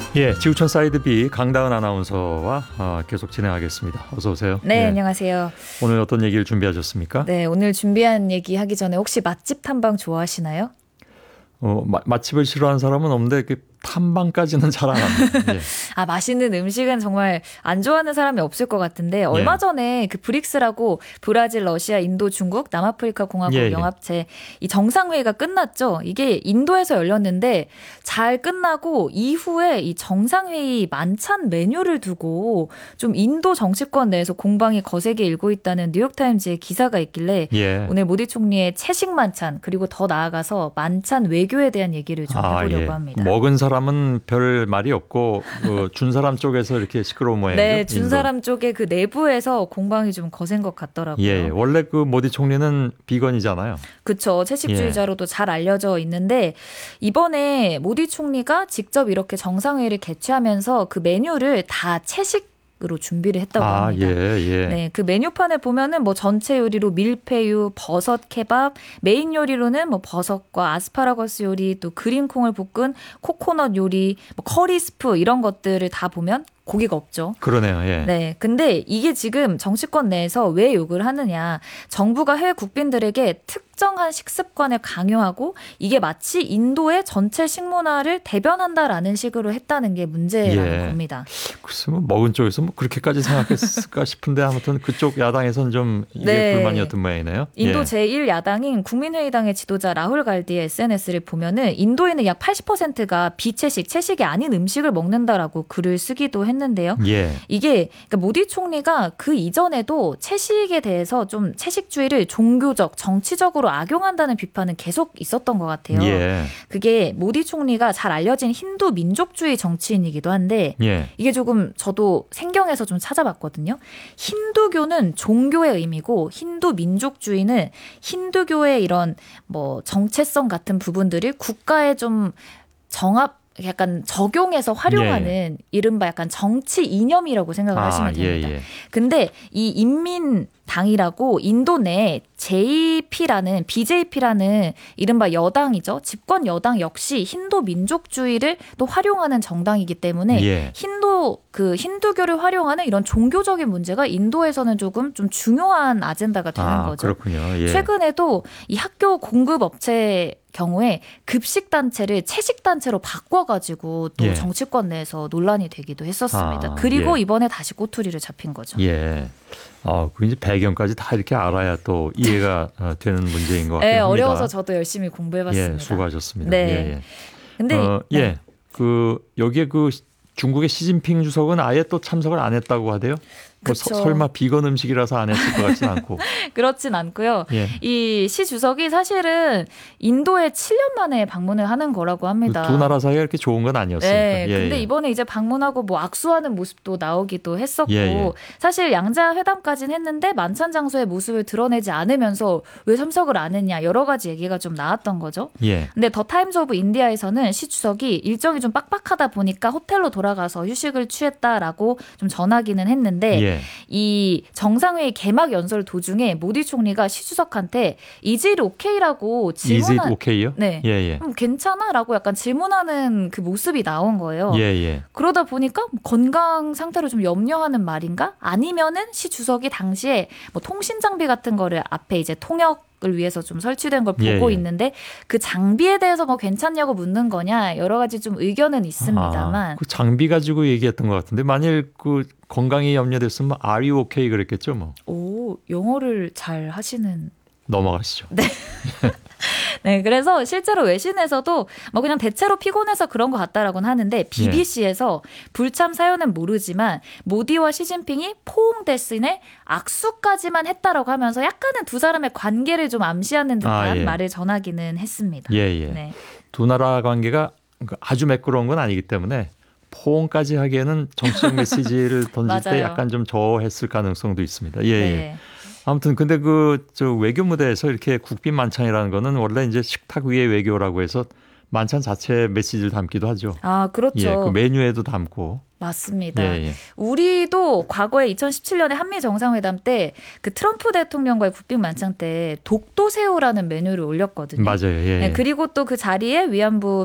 예, 지구촌 사이드 B 강다은 아나운서와 계속 진행하겠습니다. 어서 오세요. 네, 안녕하세요. 오늘 어떤 얘기를 준비하셨습니까? 네, 오늘 준비한 얘기 하기 전에 혹시 맛집 탐방 좋아하시나요? 맛집을 싫어하는 사람은 없는데 탐방까지는 잘 안 합니다. 예. 맛있는 음식은 정말 안 좋아하는 사람이 없을 것 같은데 얼마 전에 그 브릭스라고 브라질, 러시아, 인도, 중국, 남아프리카 공화국 연합체 이 정상회의가 끝났죠. 이게 인도에서 열렸는데 잘 끝나고 이후에 이 정상회의 만찬 메뉴를 두고 좀 인도 정치권 내에서 공방이 거세게 일고 있다는 뉴욕타임즈의 기사가 있길래 오늘 모디 총리의 채식 만찬 그리고 더 나아가서 만찬 외교에 대한 얘기를 좀 해보려고 합니다. 먹은 사람은 별 말이 없고 준 사람 쪽에서 이렇게 시끄러운 모양이죠. 네, 준 사람 쪽에 그 내부에서 공방이 좀 거센 것 같더라고요. 예, 원래 그 모디 총리는 비건이잖아요. 그렇죠. 채식주의자로도 잘 알려져 있는데 이번에 모디 총리가 직접 이렇게 정상회의를 개최하면서 그 메뉴를 다 채식으로 준비를 했다고 합니다. 네, 그 메뉴판을 보면은 뭐 전체 요리로 밀푀유, 버섯 케밥, 메인 요리로는 뭐 버섯과 아스파라거스 요리, 또 그린콩을 볶은 코코넛 요리, 뭐 커리 스프 이런 것들을 다 보면 고기가 없죠. 그러네요. 예. 네, 근데 이게 지금 정치권 내에서 왜 욕을 하느냐? 정부가 해외 국빈들에게 특정한 식습관을 강요하고 이게 마치 인도의 전체 식문화를 대변한다라는 식으로 했다는 게 문제라는 겁니다. 글쎄 뭐 먹은 쪽에서 뭐 그렇게까지 생각했을까 싶은데 아무튼 그쪽 야당에서는 좀 이게 불만이었던 모양이네요. 인도 제1야당인 국민회의당의 지도자 라훌 갈디의 SNS를 보면은 인도인의 약 80%가 비채식, 채식이 아닌 음식을 먹는다라고 글을 쓰기도 했는데요. 이게 그러니까 모디 총리가 그 이전에도 채식에 대해서 좀 채식주의를 종교적, 정치적으로 악용한다는 비판은 계속 있었던 것 같아요. 그게 모디 총리가 잘 알려진 힌두 민족주의 정치인이기도 한데 이게 조금 저도 생경해서 좀 찾아봤거든요. 힌두교는 종교의 의미고 힌두 민족주의는 힌두교의 이런 뭐 정체성 같은 부분들을 국가에 좀 약간 적용해서 활용하는 이른바 약간 정치 이념이라고 생각을 하시면 됩니다. 근데 이 인민당이라고 인도 내 BJP라는 이른바 여당이죠. 집권 여당 역시 힌두 민족주의를 또 활용하는 정당이기 때문에 힌두교를 활용하는 이런 종교적인 문제가 인도에서는 조금 좀 중요한 아젠다가 되는 거죠. 그렇군요. 최근에도 이 학교 공급 업체 경우에 급식 단체를 채식 단체로 바꿔가지고 또 정치권 내에서 논란이 되기도 했었습니다. 그리고 이번에 다시 꼬투리를 잡힌 거죠. 그 이제 배경까지 다 이렇게 알아야 또 이해가 되는 문제인 것 같긴 합니다. 어려워서 저도 열심히 공부해봤습니다. 수고하셨습니다. 근데 여기에 그 중국의 시진핑 주석은 아예 또 참석을 안 했다고 하대요. 설마 비건 음식이라서 안 했을 것 같진 않고. 그렇진 않고요. 이 시 주석이 사실은 인도에 7년 만에 방문을 하는 거라고 합니다. 두 나라 사이가 이렇게 좋은 건 아니었으니까. 근데 이번에 이제 방문하고 뭐 악수하는 모습도 나오기도 했었고 사실 양자 회담까지는 했는데 만찬 장소의 모습을 드러내지 않으면서 왜 참석을 안 했냐 여러 가지 얘기가 좀 나왔던 거죠. 근데 더 타임즈 오브 인디아에서는 시 주석이 일정이 좀 빡빡하다 보니까 호텔로 돌아가서 휴식을 취했다라고 좀 전하기는 했는데 이 정상회의 개막 연설 도중에 모디 총리가 시 주석한테 Is it okay라고 질문한 Is it okay요? 괜찮아라고 약간 질문하는 그 모습이 나온 거예요. 그러다 보니까 건강 상태를 좀 염려하는 말인가? 아니면은 시 주석이 당시에 뭐 통신 장비 같은 거를 앞에 이제 통역을 위해서 좀 설치된 걸 보고 있는데 그 장비에 대해서 뭐 괜찮냐고 묻는 거냐 여러 가지 좀 의견은 있습니다만 그 장비 가지고 얘기했던 것 같은데 만일 그 건강이 염려됐으면 Are you okay 그랬겠죠 뭐. 오, 영어를 잘 하시는. 넘어가시죠. 네, 그래서 실제로 외신에서도 뭐 그냥 대체로 피곤해서 그런 것 같다라고는 하는데 BBC에서 불참 사연은 모르지만 모디와 시진핑이 포옹 대신에 악수까지만 했다라고 하면서 약간은 두 사람의 관계를 좀 암시하는 듯한 말을 전하기는 했습니다. 두 나라 관계가 아주 매끄러운 건 아니기 때문에 포옹까지 하기에는 정치적 메시지를 던질 때 약간 좀 저했을 가능성도 있습니다. 아무튼 근데 저 외교 무대에서 이렇게 국빈 만찬이라는 거는 원래 이제 식탁 위의 외교라고 해서 만찬 자체 메시지를 담기도 하죠. 그렇죠. 그 메뉴에도 담고. 맞습니다. 우리도 과거에 2017년에 한미 정상회담 때 그 트럼프 대통령과의 국빈 만찬 때 독도새우라는 메뉴를 올렸거든요. 맞아요. 그리고 또 그 자리에 위안부